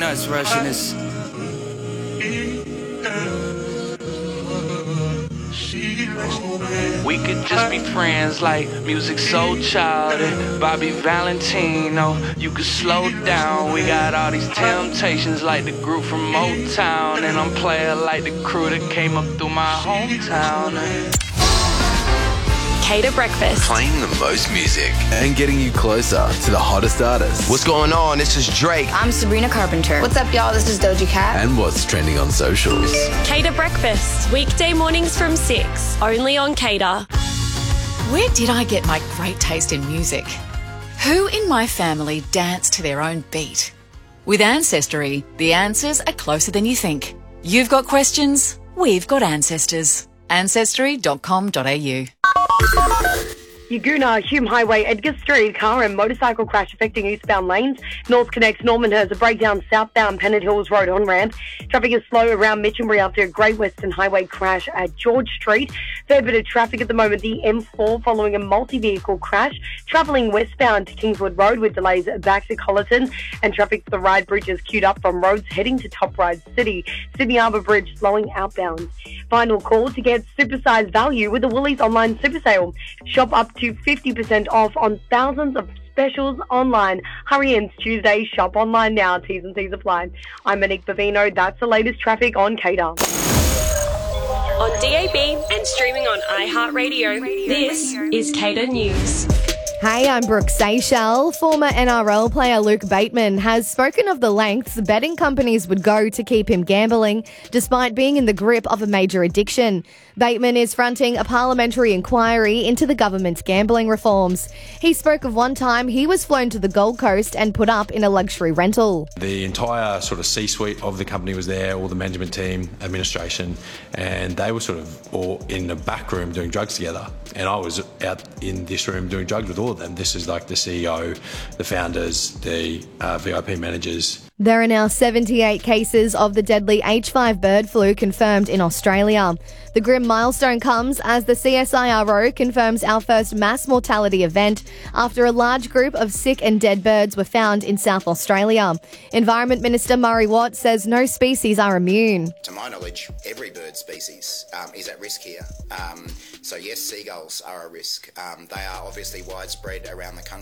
nuts rushing this. We could just be friends like music so childish. Bobby Valentino, you could slow down. We got all these temptations like the group from Motown. And I'm player like the crew that came up through my hometown. Cater Breakfast. Playing the most music. And getting you closer to the hottest artists. What's going on? This is Drake. I'm Sabrina Carpenter. What's up, y'all? This is Doja Cat. And what's trending on socials. Cater Breakfast. Weekday mornings from 6. Only on Cater. Where did I get my great taste in music? Who in my family danced to their own beat? With Ancestry, the answers are closer than you think. You've got questions, we've got ancestors. Ancestry.com.au. Yaguna, Hume Highway, Edgar Street, car and motorcycle crash affecting eastbound lanes. North connects Normanhurst, a breakdown southbound Pennant Hills Road on-ramp. Traffic is slow around Mitchambury after a Great Western Highway crash at George Street. Fair bit of traffic at the moment, the M4 following a multi-vehicle crash. Travelling westbound to Kingswood Road with delays back to Colleton. And traffic for the Ryde Bridge is queued up from roads heading to Top Ryde City. Sydney Harbour Bridge slowing outbound. Final call to get supersized value with the Woolies online super sale. Shop up to 50% off on thousands of specials online. Hurry in, Tuesday. Shop online now. T's and C's apply. I'm Monique Bavino. That's the latest traffic on Cater. On DAB and streaming on iHeartRadio. This is Cater News. Hey, I'm Brooke Seychelles. Former NRL player Luke Bateman has spoken of the lengths betting companies would go to keep him gambling, despite being in the grip of a major addiction. Bateman is fronting a parliamentary inquiry into the government's gambling reforms. He spoke of one time he was flown to the Gold Coast and put up in a luxury rental. The entire sort of C-suite of the company was there, all the management team, administration, and they were sort of all in the back room doing drugs together. And I was out in this room doing drugs with all of them. This is like the CEO, the founders, the VIP managers. There are now 78 cases of the deadly H5 bird flu confirmed in Australia. The grim milestone comes as the CSIRO confirms our first mass mortality event after a large group of sick and dead birds were found in South Australia. Environment Minister Murray Watt says no species are immune. To my knowledge, every bird species is at risk here. So yes, seagulls are a risk. They are obviously widespread around the country.